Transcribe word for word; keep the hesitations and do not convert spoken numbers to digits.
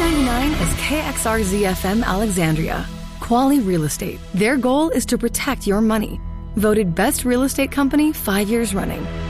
ninety-nine is K X R Z F M Alexandria. Quali Real Estate. Their goal is to protect your money. Voted Best Real Estate Company five years running.